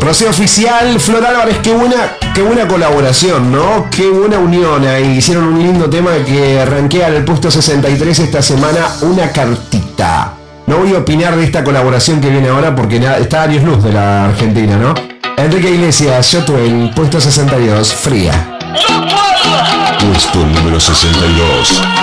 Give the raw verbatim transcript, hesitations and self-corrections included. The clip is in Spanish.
Rocío Oficial, Flor Álvarez, qué buena, qué buena colaboración, ¿no? Qué buena unión ahí. Hicieron un lindo tema que arranquea en el puesto sesenta y tres esta semana, Una Cartita. No voy a opinar de esta colaboración que viene ahora porque está años luz de la Argentina, ¿no? Enrique Iglesias, Yo Twain, puesto sesenta y dos, Fría. Puesto número sesenta y dos.